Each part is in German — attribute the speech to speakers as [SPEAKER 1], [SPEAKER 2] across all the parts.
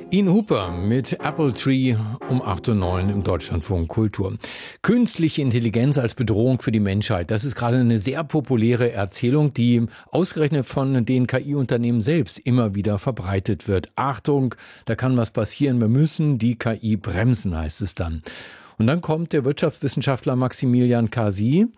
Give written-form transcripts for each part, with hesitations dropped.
[SPEAKER 1] Ian Hooper mit Apple Tree um 8:09 im Deutschlandfunk Kultur. Künstliche Intelligenz als Bedrohung für die Menschheit. Das ist gerade eine sehr populäre Erzählung, die ausgerechnet von den KI-Unternehmen selbst immer wieder verbreitet wird. Achtung, da kann was passieren. Wir müssen die KI bremsen, heißt es dann. Und dann kommt der Wirtschaftswissenschaftler Maximilian Kasi,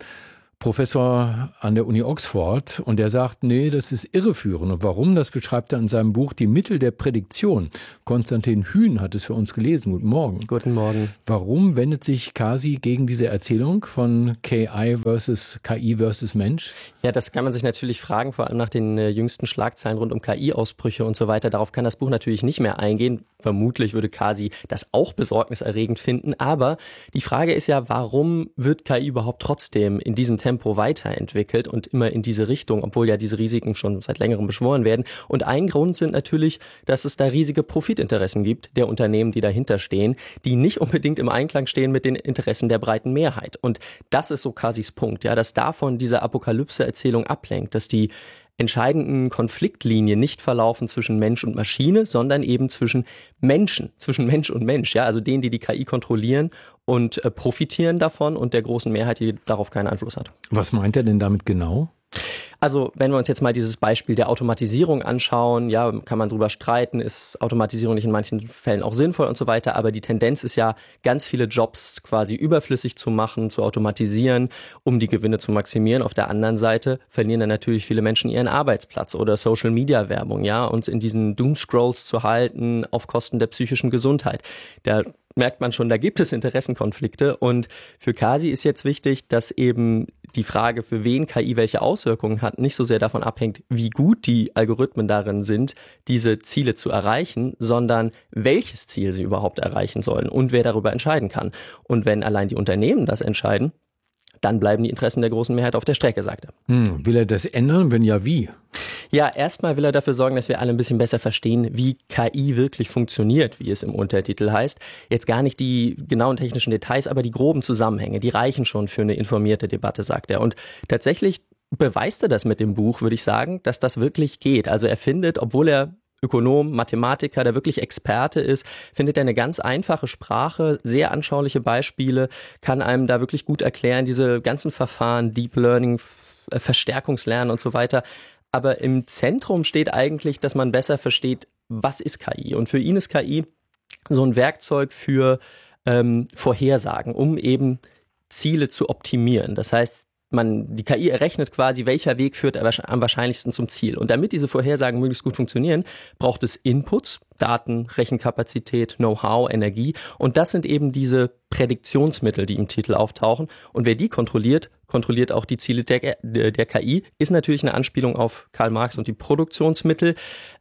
[SPEAKER 1] Professor an der Uni Oxford, und der sagt, nee, das ist irreführend. Und warum, das beschreibt er in seinem Buch Die Mittel der Prädiktion. Konstantin Hühn hat es für uns gelesen. Guten Morgen.
[SPEAKER 2] Guten Morgen.
[SPEAKER 1] Warum wendet sich Kasi gegen diese Erzählung von KI versus Mensch?
[SPEAKER 2] Ja, das kann man sich natürlich fragen, vor allem nach den jüngsten Schlagzeilen rund um KI-Ausbrüche und so weiter. Darauf kann das Buch natürlich nicht mehr eingehen. Vermutlich würde Kasi das auch besorgniserregend finden. Aber die Frage ist ja, warum wird KI überhaupt trotzdem in diesem Tempo weiterentwickelt und immer in diese Richtung, obwohl ja diese Risiken schon seit längerem beschworen werden. Und ein Grund sind natürlich, dass es da riesige Profitinteressen gibt der Unternehmen, die dahinter stehen, die nicht unbedingt im Einklang stehen mit den Interessen der breiten Mehrheit. Und das ist so Kasis Punkt, ja, dass davon diese Apokalypse-Erzählung ablenkt, dass die entscheidenden Konfliktlinien nicht verlaufen zwischen Mensch und Maschine, sondern eben zwischen Menschen, zwischen Mensch und Mensch, ja, also denen, die die KI kontrollieren und profitieren davon und der großen Mehrheit, die darauf keinen Einfluss hat.
[SPEAKER 1] Was meint er denn damit genau?
[SPEAKER 2] Also wenn wir uns jetzt mal dieses Beispiel der Automatisierung anschauen, ja, kann man drüber streiten, ist Automatisierung nicht in manchen Fällen auch sinnvoll und so weiter, aber die Tendenz ist ja, ganz viele Jobs quasi überflüssig zu machen, zu automatisieren, um die Gewinne zu maximieren. Auf der anderen Seite verlieren dann natürlich viele Menschen ihren Arbeitsplatz oder Social-Media-Werbung, ja, uns in diesen Doomscrolls zu halten auf Kosten der psychischen Gesundheit. Da merkt man schon, da gibt es Interessenkonflikte, und für Kasi ist jetzt wichtig, dass eben die Frage, für wen KI welche Auswirkungen hat, nicht so sehr davon abhängt, wie gut die Algorithmen darin sind, diese Ziele zu erreichen, sondern welches Ziel sie überhaupt erreichen sollen und wer darüber entscheiden kann. Und wenn allein die Unternehmen das entscheiden, dann bleiben die Interessen der großen Mehrheit auf der Strecke, sagt er.
[SPEAKER 1] Will er das ändern? Wenn ja, wie?
[SPEAKER 2] Ja, erstmal will er dafür sorgen, dass wir alle ein bisschen besser verstehen, wie KI wirklich funktioniert, wie es im Untertitel heißt. Jetzt gar nicht die genauen technischen Details, aber die groben Zusammenhänge, die reichen schon für eine informierte Debatte, sagt er. Und tatsächlich beweist er das mit dem Buch, würde ich sagen, dass das wirklich geht. Also er findet, obwohl er Ökonom, Mathematiker, der wirklich Experte ist, findet er eine ganz einfache Sprache, sehr anschauliche Beispiele, kann einem da wirklich gut erklären, diese ganzen Verfahren, Deep Learning, Verstärkungslernen und so weiter. Aber im Zentrum steht eigentlich, dass man besser versteht, was ist KI. Und für ihn ist KI so ein Werkzeug für Vorhersagen, um eben Ziele zu optimieren. Das heißt, die KI errechnet quasi, welcher Weg führt am wahrscheinlichsten zum Ziel. Und damit diese Vorhersagen möglichst gut funktionieren, braucht es Inputs, Daten, Rechenkapazität, Know-how, Energie. Und das sind eben diese Prädiktionsmittel, die im Titel auftauchen. Und wer die kontrolliert, kontrolliert auch die Ziele der KI. Ist natürlich eine Anspielung auf Karl Marx und die Produktionsmittel.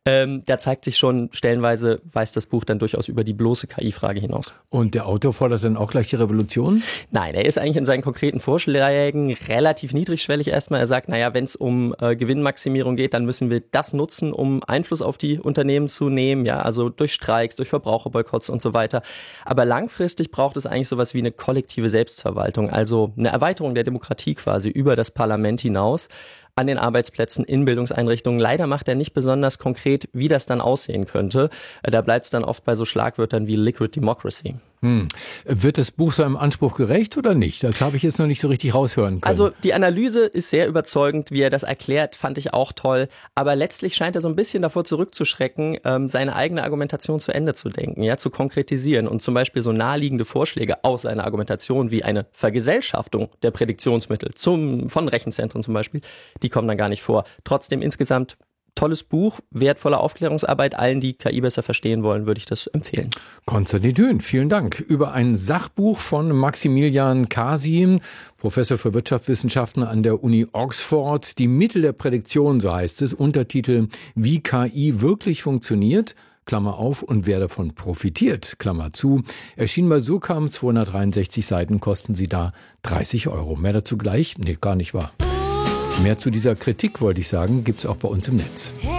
[SPEAKER 2] Da zeigt sich schon, stellenweise weist das Buch dann durchaus über die bloße KI-Frage hinaus.
[SPEAKER 1] Und der Autor fordert dann auch gleich die Revolution?
[SPEAKER 2] Nein, er ist eigentlich in seinen konkreten Vorschlägen relativ niedrigschwellig erstmal. Er sagt, naja, wenn es um Gewinnmaximierung geht, dann müssen wir das nutzen, um Einfluss auf die Unternehmen zu nehmen, ja, also durch Streiks, durch Verbraucherboykotts und so weiter. Aber langfristig braucht es eigentlich sowas wie eine kollektive Selbstverwaltung, also eine Erweiterung der Demokratie quasi über das Parlament hinaus, an den Arbeitsplätzen, in Bildungseinrichtungen. Leider macht er nicht besonders konkret, wie das dann aussehen könnte. Da bleibt es dann oft bei so Schlagwörtern wie Liquid Democracy.
[SPEAKER 1] Wird das Buch seinem Anspruch gerecht oder nicht? Das habe ich jetzt noch nicht so richtig raushören können.
[SPEAKER 2] Also die Analyse ist sehr überzeugend, wie er das erklärt, fand ich auch toll. Aber letztlich scheint er so ein bisschen davor zurückzuschrecken, seine eigene Argumentation zu Ende zu denken, ja, zu konkretisieren und zum Beispiel so naheliegende Vorschläge aus seiner Argumentation wie eine Vergesellschaftung der Prädiktionsmittel von Rechenzentren zum Beispiel, die kommen dann gar nicht vor. Trotzdem insgesamt tolles Buch, wertvolle Aufklärungsarbeit. Allen, die KI besser verstehen wollen, würde ich das empfehlen.
[SPEAKER 1] Konstantin Hühn, vielen Dank. Über ein Sachbuch von Maximilian Kasi, Professor für Wirtschaftswissenschaften an der Uni Oxford. Die Mittel der Prädiktion, so heißt es. Untertitel: Wie KI wirklich funktioniert. Klammer auf, und wer davon profitiert, Klammer zu. Erschien bei Surkamp, 263 Seiten, kosten sie da 30 Euro. Mehr dazu gleich? Nee, gar nicht wahr. Mehr zu dieser Kritik, wollte ich sagen, gibt's auch bei uns im Netz.